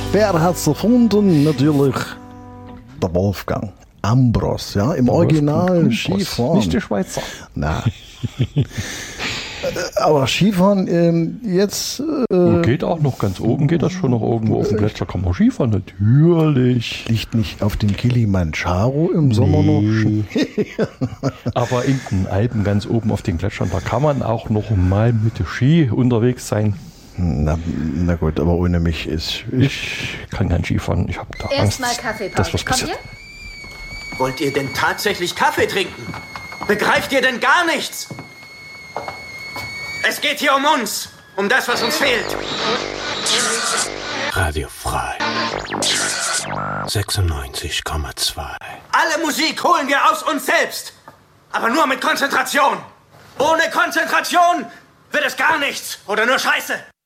Wer hat's erfunden? Natürlich der Wolfgang Ambros, ja, im Original Skifahren. Nicht der Schweizer. Na. Aber Skifahren jetzt... geht auch noch ganz oben, geht das schon noch irgendwo auf dem Gletscher, kann man Skifahren, natürlich. Liegt nicht auf dem Kilimanjaro im Sommer noch Schnee. Aber in den Alpen ganz oben auf den Gletschern, da kann man auch noch mal mit dem Ski unterwegs sein. Na gut, aber ohne mich ist... Ich kann kein Skifahren, ich habe da Angst. Erstmal Kaffeepause. Das was Kommt passiert. ihr? Wollt ihr denn tatsächlich Kaffee trinken? Begreift ihr denn gar nichts? Es geht hier um uns, um das, was uns fehlt. Radio frei. 96,2. Alle Musik holen wir aus uns selbst. Aber nur mit Konzentration. Ohne Konzentration wird es gar nichts oder nur Scheiße.